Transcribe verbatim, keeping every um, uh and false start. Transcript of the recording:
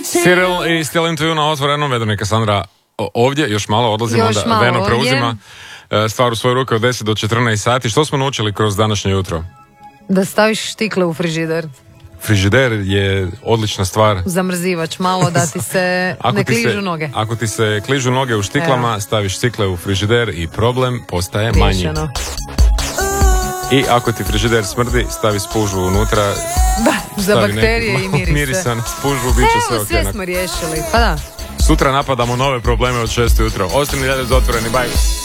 Cyril i Still Into You na Otvorenom. Vedem je Kassandra ovdje, još malo odlazimo, još onda malo Veno ovdje. preuzima stvar u svoje ruke od deset do četrnaest sati. Što smo naučili kroz današnje jutro? Da staviš štikle u frižider. Frižider je odlična stvar. Zamrzivač, malo da ti se Ako ne ti kližu se, noge. Ako ti se kližu noge u štiklama, Evo. staviš štikle u frižider i problem postaje manji. Riješeno. I ako ti frižider smrdi, stavi spužu unutra. Da, za stavi bakterije neku i mirise. Mirisan spužu, bit će sve Evo, ok. sve smo riješili, pa da. Sutra napadamo nove probleme od šest ujutro. Ostani dalje za Otvoreni, bye.